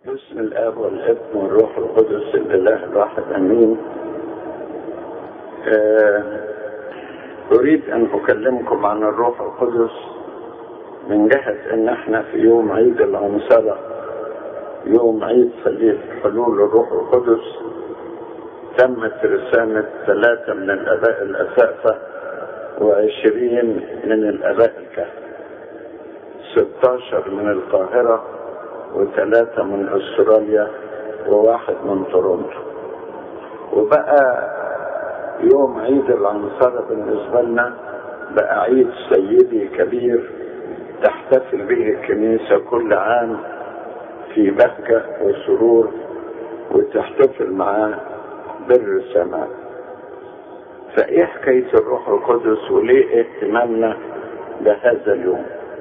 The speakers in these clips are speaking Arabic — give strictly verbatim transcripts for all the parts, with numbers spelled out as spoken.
باسم الاب والابن والروح القدس الاله الواحد امين. اريد ان اكلمكم عن الروح القدس من جهة ان احنا في يوم عيد العنصرة، يوم عيد حلول الروح القدس. تمت رسالة ثلاثة من الاباء الاساتذة وعشرين من الاباء الكهنة، ستاشر من القاهرة وثلاثة من استراليا وواحد من تورونتو. وبقى يوم عيد العنصرة بالنسبة لنا بقى عيد سيدي كبير تحتفل به الكنيسة كل عام في بهجة وسرور، وتحتفل معاه بالرسامات. فايه حكاية الروح القدس وليه اهتمامنا بهذا اليوم؟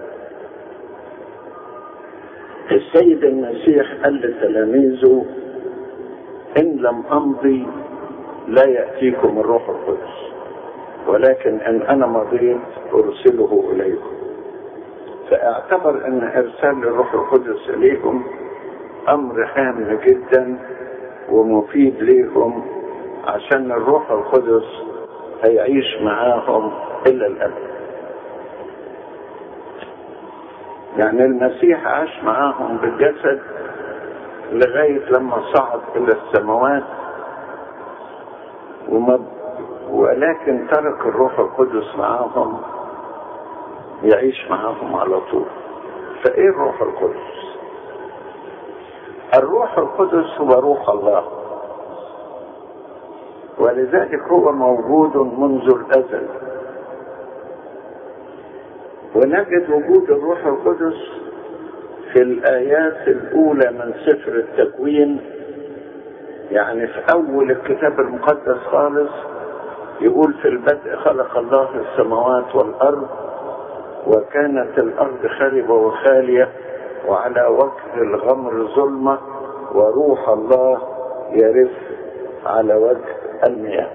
السيد المسيح قال لتلاميذه: إن لم أمضي لا يأتيكم الروح القدس، ولكن إن أنا مضيت أرسله إليكم. فاعتبر أن إرسال الروح القدس إليهم أمر هام جدا ومفيد ليهم، عشان الروح القدس هيعيش معاهم إلى الأبد. يعني المسيح عاش معاهم بالجسد لغاية لما صعد إلى السماوات، ولكن ترك الروح القدس معاهم يعيش معاهم على طول. فإيه الروح القدس؟ الروح القدس هو روح الله، ولذلك هو موجود منذ الأزل. ونجد وجود الروح القدس في الآيات الأولى من سفر التكوين. يعني في أول الكتاب المقدس خالص يقول: في البدء خلق الله السماوات والأرض، وكانت الأرض خربة وخالية، وعلى وجه الغمر ظلمة، وروح الله يرف على وجه المياه.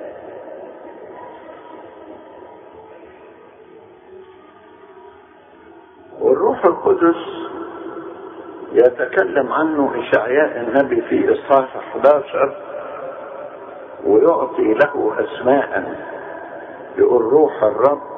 والروح القدس يتكلم عنه إشعياء النبي في إصحاح احد عشر، ويعطي له أسماء، يقول: روح الرب